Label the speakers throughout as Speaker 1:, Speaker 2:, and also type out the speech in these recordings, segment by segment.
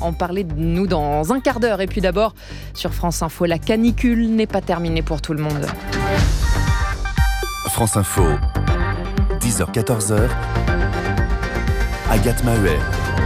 Speaker 1: en parler de nous dans un quart d'heure. Et puis d'abord, sur France Info, la canicule n'est pas terminée pour tout le monde.
Speaker 2: France Info, 10h-14h, Agathe Maheuer.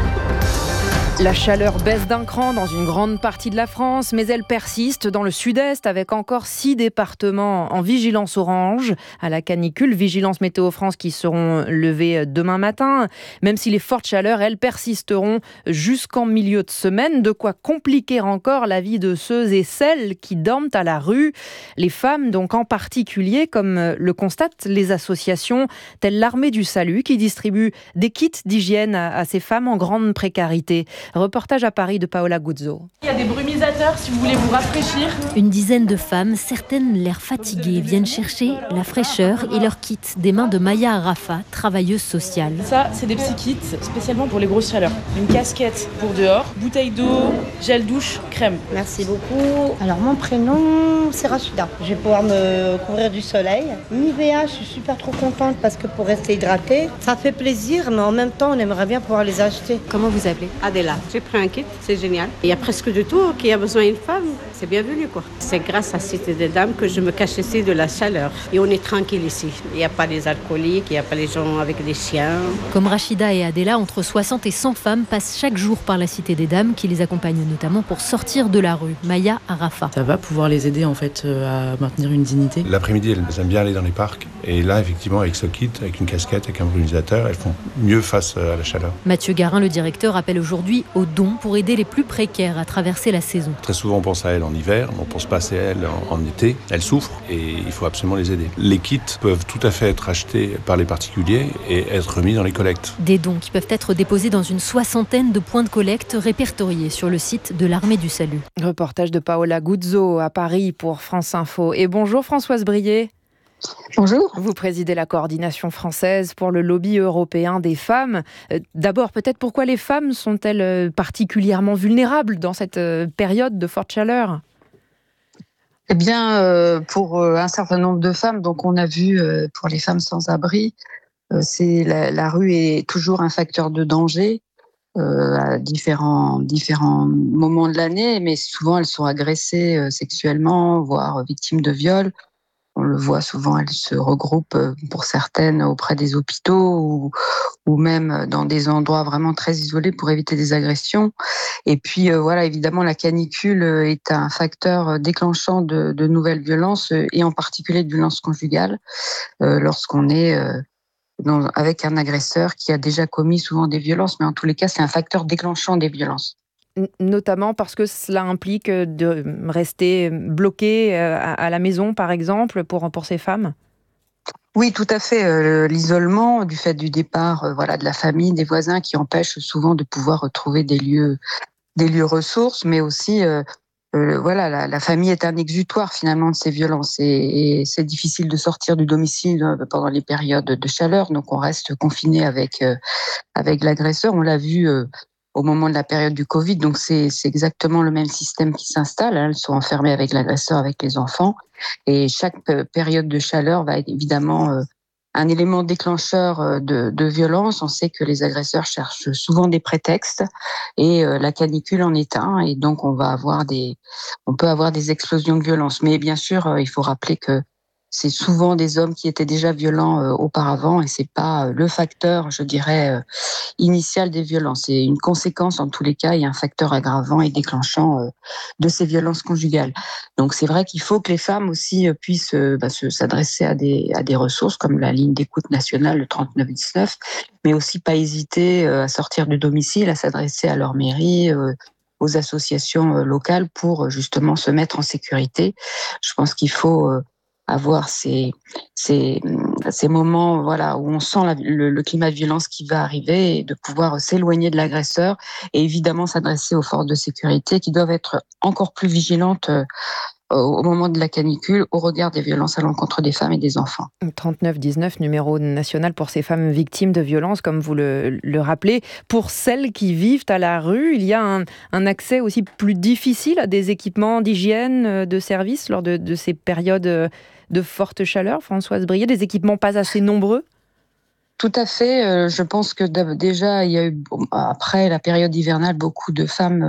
Speaker 1: La chaleur baisse d'un cran dans une grande partie de la France, mais elle persiste dans le sud-est avec encore 6 départements en vigilance orange à la canicule. Vigilance Météo France qui seront levées demain matin. Même si les fortes chaleurs, elles persisteront jusqu'en milieu de semaine. De quoi compliquer encore la vie de ceux et celles qui dorment à la rue. Les femmes donc en particulier, comme le constatent les associations telles l'Armée du Salut qui distribue des kits d'hygiène à ces femmes en grande précarité. Reportage à Paris de Paola Guzzo.
Speaker 3: Il y a des brumisateurs si vous voulez vous rafraîchir.
Speaker 4: Une dizaine de femmes, certaines l'air fatiguées, viennent chercher la fraîcheur et leur kit des mains de Maya Arafa, travailleuse sociale.
Speaker 3: Ça, c'est des petits kits spécialement pour les grosses chaleurs. Une casquette pour dehors, bouteille d'eau, gel douche, crème.
Speaker 5: Merci beaucoup. Alors mon prénom, c'est Rachida. Je vais pouvoir me couvrir du soleil. Nivea, je suis super trop contente parce que pour rester hydratée, ça fait plaisir, mais en même temps, on aimerait bien pouvoir les acheter.
Speaker 4: Comment vous appelez ?
Speaker 6: Adela. J'ai pris un kit, c'est génial. Il y a presque de tout qui a besoin d'une femme. C'est bienvenu quoi. C'est grâce à Cité des Dames que je me cache ici de la chaleur. Et on est tranquille ici. Il n'y a pas les alcooliques, il n'y a pas les gens avec des chiens.
Speaker 4: Comme Rachida et Adela, entre 60 et 100 femmes passent chaque jour par la Cité des Dames qui les accompagne notamment pour sortir de la rue. Maya Arafa.
Speaker 7: Ça va pouvoir les aider en fait à maintenir une dignité.
Speaker 8: L'après-midi, elles aiment bien aller dans les parcs. Et là, effectivement, avec ce kit, avec une casquette, avec un brumisateur, elles font mieux face à la chaleur.
Speaker 4: Mathieu Garin, le directeur, appelle aujourd'hui aux dons pour aider les plus précaires à traverser la saison.
Speaker 8: Très souvent, on pense à elles en hiver, mais on pense pas assez à elles en été. Elles souffrent et il faut absolument les aider. Les kits peuvent tout à fait être achetés par les particuliers et être remis dans les collectes.
Speaker 4: Des dons qui peuvent être déposés dans une 60aine de points de collecte répertoriés sur le site de l'Armée du Salut.
Speaker 1: Reportage de Paola Guzzo à Paris pour France Info. Et bonjour Françoise Brié.
Speaker 9: Bonjour.
Speaker 1: Vous présidez la coordination française pour le lobby européen des femmes. D'abord, peut-être pourquoi les femmes sont-elles particulièrement vulnérables dans cette période de forte chaleur ?
Speaker 9: Eh bien, pour un certain nombre de femmes, donc on a vu pour les femmes sans abri, c'est la rue est toujours un facteur de danger à différents moments de l'année, mais souvent elles sont agressées sexuellement, voire victimes de viols. On le voit souvent, elles se regroupent pour certaines auprès des hôpitaux ou même dans des endroits vraiment très isolés pour éviter des agressions. Et puis voilà, évidemment, la canicule est un facteur déclenchant de nouvelles violences et en particulier de violences conjugales lorsqu'on est avec un agresseur qui a déjà commis souvent des violences. Mais en tous les cas, c'est un facteur déclenchant des violences.
Speaker 1: Notamment parce que cela implique de rester bloqué à la maison, par exemple, pour ces femmes ?
Speaker 9: Oui, tout à fait. L'isolement du fait du départ de la famille, des voisins qui empêchent souvent de pouvoir retrouver des lieux ressources, mais aussi la famille est un exutoire finalement de ces violences et c'est difficile de sortir du domicile pendant les périodes de chaleur, donc on reste confiné avec l'agresseur. On l'a vu au moment de la période du Covid, donc c'est exactement le même système qui s'installe. Elles sont enfermées avec l'agresseur, avec les enfants, et chaque période de chaleur va être évidemment un élément déclencheur de violence. On sait que les agresseurs cherchent souvent des prétextes, et la canicule en est un, et donc on peut avoir des explosions de violence. Mais bien sûr, il faut rappeler que c'est souvent des hommes qui étaient déjà violents auparavant et c'est pas le facteur, je dirais, initial des violences. C'est une conséquence en tous les cas et un facteur aggravant et déclenchant de ces violences conjugales. Donc c'est vrai qu'il faut que les femmes aussi puissent s'adresser à des ressources comme la ligne d'écoute nationale, le 3919, mais aussi pas hésiter à sortir du domicile, à s'adresser à leur mairie, aux associations locales pour justement se mettre en sécurité. Je pense qu'il faut avoir ces moments où on sent le climat de violence qui va arriver et de pouvoir s'éloigner de l'agresseur et évidemment s'adresser aux forces de sécurité qui doivent être encore plus vigilantes au moment de la canicule au regard des violences à l'encontre des femmes et des enfants.
Speaker 1: 3919, numéro national pour ces femmes victimes de violences, comme vous le rappelez. Pour celles qui vivent à la rue, il y a un accès aussi plus difficile à des équipements d'hygiène, de services lors de ces périodes de forte chaleur, Françoise Brié, des équipements pas assez nombreux ?
Speaker 9: Tout à fait. Je pense que déjà, il y a eu, après la période hivernale, beaucoup de femmes